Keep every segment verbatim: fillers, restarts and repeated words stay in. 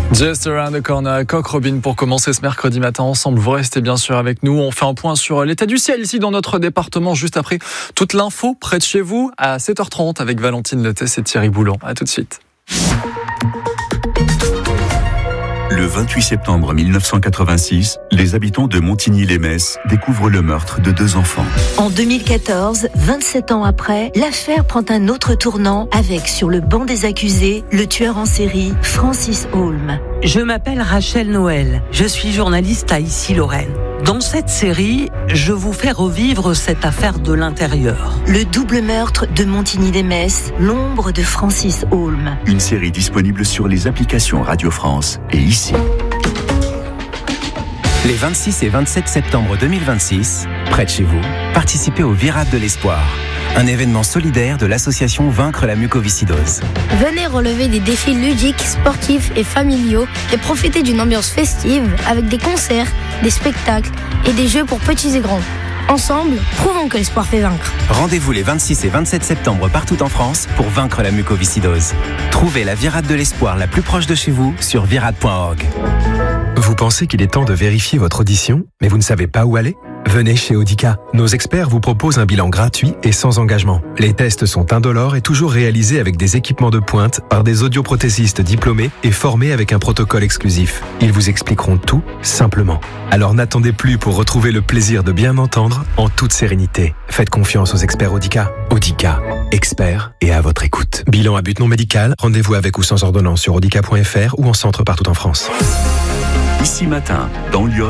Just around the corner, Coq Robin pour commencer ce mercredi matin ensemble. Vous restez bien sûr avec nous. On fait un point sur l'état du ciel ici dans notre département juste après toute l'info près de chez vous à sept heures trente avec Valentine Lettès et Thierry Boulon. À tout de suite. Le vingt-huit septembre mille neuf cent quatre-vingt-six, les habitants de Montigny-lès-Metz découvrent le meurtre de deux enfants. En deux mille quatorze, vingt-sept ans après, l'affaire prend un autre tournant avec, sur le banc des accusés, le tueur en série Francis Holm. Je m'appelle Rachel Noël, je suis journaliste à Issy-Lorraine. Dans cette série, je vous fais revivre cette affaire de l'intérieur. Le double meurtre de Montigny-lès-Metz, l'ombre de Francis Holm. Une série disponible sur les applications Radio France et ici. Les vingt-six et vingt-sept septembre deux mille vingt-six, près de chez vous, participez au Virade de l'Espoir, un événement solidaire de l'association Vaincre la mucoviscidose. Venez relever des défis ludiques, sportifs et familiaux et profiter d'une ambiance festive avec des concerts, des spectacles et des jeux pour petits et grands. Ensemble, prouvons que l'espoir fait vaincre. Rendez-vous les vingt-six et vingt-sept septembre partout en France pour vaincre la mucoviscidose. Trouvez la Virade de l'Espoir la plus proche de chez vous sur virade point org. Vous pensez qu'il est temps de vérifier votre audition, mais vous ne savez pas où aller ? Venez chez Audica. Nos experts vous proposent un bilan gratuit et sans engagement. Les tests sont indolores et toujours réalisés avec des équipements de pointe par des audioprothésistes diplômés et formés avec un protocole exclusif. Ils vous expliqueront tout simplement. Alors n'attendez plus pour retrouver le plaisir de bien entendre en toute sérénité. Faites confiance aux experts Audica. Audica, experts et à votre écoute. Bilan à but non médical, rendez-vous avec ou sans ordonnance sur audica point f r ou en centre partout en France. Ici matin, dans Lyon,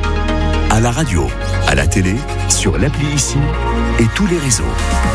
à la radio, à la télé, sur l'appli Ici et tous les réseaux.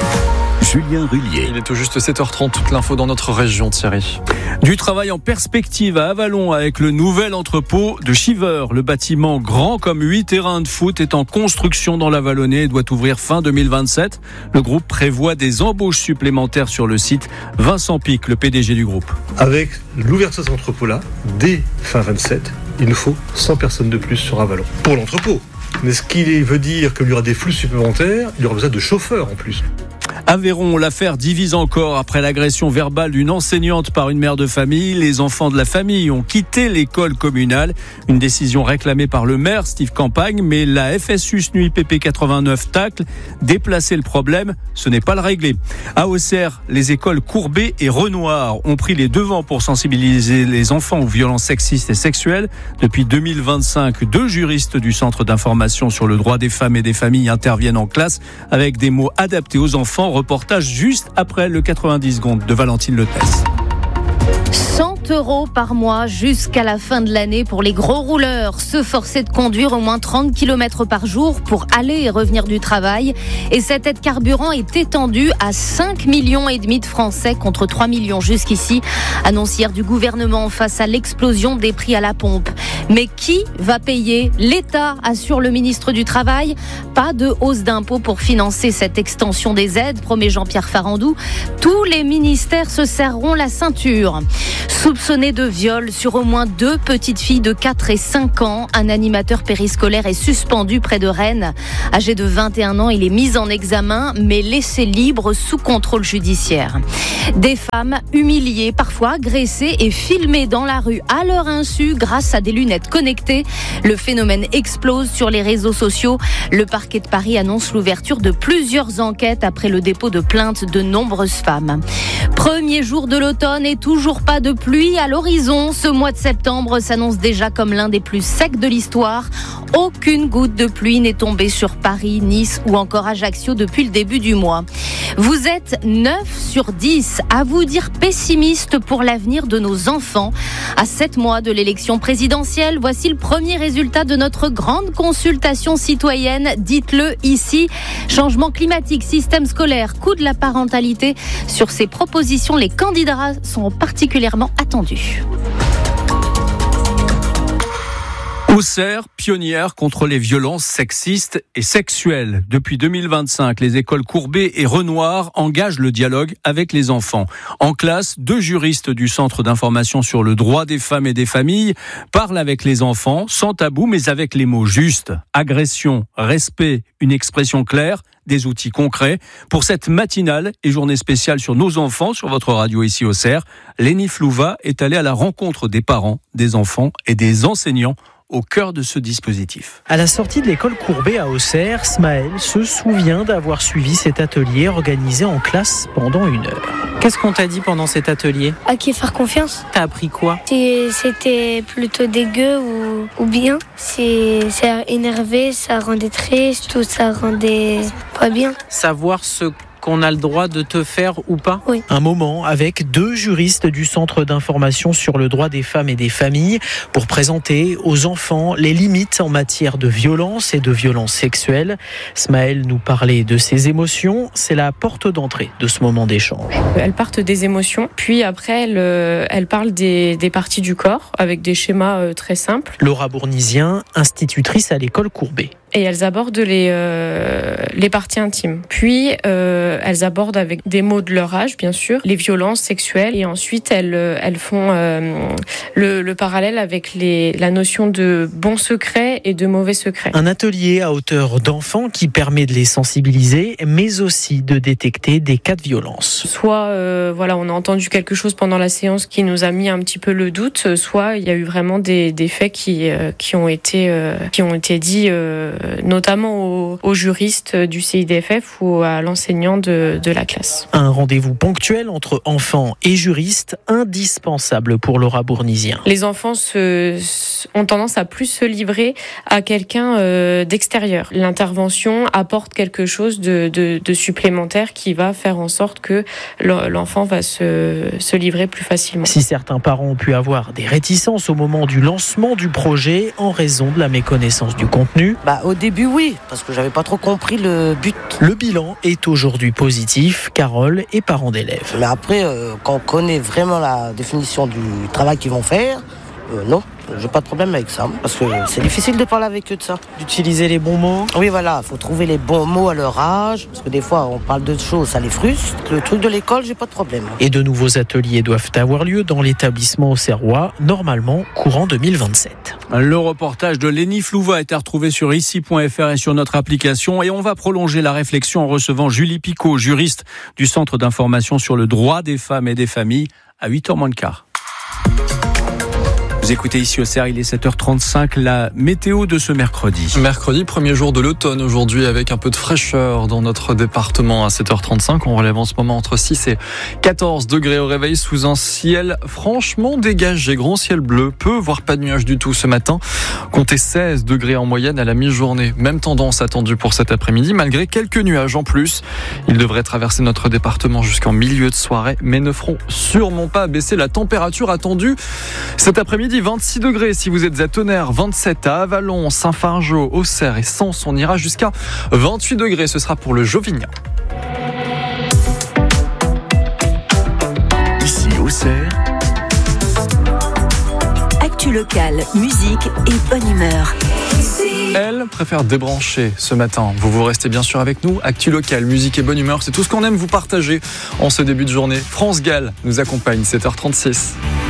Julien Rullier. Il est tout juste sept heures trente, toute l'info dans notre région, Thierry. Du travail en perspective à Avallon avec le nouvel entrepôt de Chiver. Le bâtiment grand comme huit terrains de foot est en construction dans la Vallonnée et doit ouvrir fin deux mille vingt-sept. Le groupe prévoit des embauches supplémentaires sur le site. Vincent Pic, le P D G du groupe. Avec l'ouverture de cet entrepôt-là, dès fin vingt-sept, il nous faut cent personnes de plus sur Avallon. Pour l'entrepôt. Mais ce qui veut dire qu'il y aura des flux supplémentaires, il y aura besoin de chauffeurs en plus. Aveyron, l'affaire divise encore après l'agression verbale d'une enseignante par une mère de famille. Les enfants de la famille ont quitté l'école communale. Une décision réclamée par le maire Steve Campagne, mais la F S U S N U I P P quatre-vingt-neuf tacle. Déplacer le problème, ce n'est pas le régler. À Auxerre, les écoles Courbet et Renoir ont pris les devants pour sensibiliser les enfants aux violences sexistes et sexuelles. Depuis deux mille vingt-cinq, deux juristes du Centre d'information sur le droit des femmes et des familles interviennent en classe avec des mots adaptés aux enfants. Reportage juste après le quatre-vingt-dix secondes de Valentine Lettès. cent euros par mois jusqu'à la fin de l'année pour les gros rouleurs. Se forcer de conduire au moins trente kilomètres par jour pour aller et revenir du travail. Et cette aide carburant est étendue à cinq millions et demi de Français contre trois millions jusqu'ici. Annoncière du gouvernement face à l'explosion des prix à la pompe. Mais qui va payer ? L'État, assure le ministre du Travail. Pas de hausse d'impôts pour financer cette extension des aides, promet Jean-Pierre Farandou. Tous les ministères se serreront la ceinture. Soupçonné de viol sur au moins deux petites filles de quatre et cinq ans, un animateur périscolaire est suspendu près de Rennes. Âgé de vingt et un ans, il est mis en examen, mais laissé libre sous contrôle judiciaire. Des femmes humiliées, parfois agressées et filmées dans la rue à leur insu grâce à des lunettes connectées. Le phénomène explose sur les réseaux sociaux. Le parquet de Paris annonce l'ouverture de plusieurs enquêtes après le dépôt de plaintes de nombreuses femmes. Premier jour de l'automne et toujours pas de pluie à l'horizon. Ce mois de septembre s'annonce déjà comme l'un des plus secs de l'histoire. Aucune goutte de pluie n'est tombée sur Paris, Nice ou encore Ajaccio depuis le début du mois. Vous êtes neuf sur dix à vous dire pessimiste pour l'avenir de nos enfants. À sept mois de l'élection présidentielle, voici le premier résultat de notre grande consultation citoyenne. Dites-le ici. Changement climatique, système scolaire, coût de la parentalité. Sur ces propositions, les candidats sont particulièrement attendus. Auxerre, pionnière contre les violences sexistes et sexuelles. Depuis deux mille vingt-cinq, les écoles Courbet et Renoir engagent le dialogue avec les enfants. En classe, deux juristes du Centre d'information sur le droit des femmes et des familles parlent avec les enfants, sans tabou, mais avec les mots justes. Agression, respect, une expression claire, des outils concrets. Pour cette matinale et journée spéciale sur nos enfants, sur votre radio ici au Cerf, Lénie Flouva est allée à la rencontre des parents, des enfants et des enseignants au cœur de ce dispositif. À la sortie de l'école Courbet à Auxerre, Smaël se souvient d'avoir suivi cet atelier organisé en classe pendant une heure. Qu'est-ce qu'on t'a dit pendant cet atelier ? À qui faire confiance ? T'as appris quoi ? Si c'était plutôt dégueu ou, ou bien. Si ça énervait, ça rendait triste ou ça rendait pas bien. Savoir ce qu'on a le droit de te faire ou pas ? Oui. Un moment avec deux juristes du Centre d'information sur le droit des femmes et des familles pour présenter aux enfants les limites en matière de violence et de violence sexuelle. Smaël nous parlait de ses émotions. C'est la porte d'entrée de ce moment d'échange. Elles partent des émotions, puis après elles, euh, elles parlent des, des parties du corps avec des schémas euh, très simples. Laura Bournisien, institutrice à l'école Courbet. Et elles abordent les, euh, les parties intimes. Puis, euh, elles abordent avec des mots de leur âge, bien sûr, les violences sexuelles. Et ensuite, elles, elles font euh, le, le parallèle avec les, la notion de bon secret et de mauvais secret. Un atelier à hauteur d'enfants qui permet de les sensibiliser, mais aussi de détecter des cas de violence. Soit, euh, voilà, on a entendu quelque chose pendant la séance qui nous a mis un petit peu le doute, soit il y a eu vraiment des, des faits qui, euh, qui, ont été, euh, qui ont été dits... Euh, notamment aux, aux juristes du C I D F F ou à l'enseignant de, de la classe. Un rendez-vous ponctuel entre enfants et juristes, indispensable pour Laura Bournisien. Les enfants se, ont tendance à plus se livrer à quelqu'un euh, d'extérieur. L'intervention apporte quelque chose de, de, de supplémentaire qui va faire en sorte que l'enfant va se, se livrer plus facilement. Si certains parents ont pu avoir des réticences au moment du lancement du projet en raison de la méconnaissance du contenu, bah, au début, oui, parce que j'avais pas trop compris le but. Le bilan est aujourd'hui positif. Carole est parent d'élèves. Mais après, euh, quand on connaît vraiment la définition du travail qu'ils vont faire, euh, non, j'ai pas de problème avec ça. Parce que c'est difficile de parler avec eux de ça. D'utiliser les bons mots ? Oui, voilà, il faut trouver les bons mots à leur âge. Parce que des fois, on parle de choses, ça les frustre. Le truc de l'école, j'ai pas de problème. Et de nouveaux ateliers doivent avoir lieu dans l'établissement auxerrois, normalement courant deux mille vingt-sept. Le reportage de Lénie Flouva a été retrouvé sur ici point f r et sur notre application. Et on va prolonger la réflexion en recevant Julie Picot, juriste du Centre d'information sur le droit des femmes et des familles, à huit heures moins le quart. Vous écoutez ici au Cerf, il est sept heures trente-cinq, la météo de ce mercredi. Mercredi, premier jour de l'automne aujourd'hui avec un peu de fraîcheur dans notre département à sept heures trente-cinq. On relève en ce moment entre six et quatorze degrés au réveil sous un ciel franchement dégagé. Grand ciel bleu, peu voire pas de nuages du tout ce matin. Comptez seize degrés en moyenne à la mi-journée. Même tendance attendue pour cet après-midi malgré quelques nuages en plus. Ils devraient traverser notre département jusqu'en milieu de soirée mais ne feront sûrement pas baisser la température attendue cet après-midi. vingt-six degrés si vous êtes à Tonnerre, vingt-sept à Avallon, Saint-Fargeau, Auxerre et Sens. On ira jusqu'à vingt-huit degrés. Ce sera pour le Jovignan. Ici Auxerre. Actu locale, musique et bonne humeur. Elle préfère débrancher ce matin. Vous vous restez bien sûr avec nous. Actu locale, musique et bonne humeur, c'est tout ce qu'on aime vous partager en ce début de journée. France Gall nous accompagne, sept heures trente-six.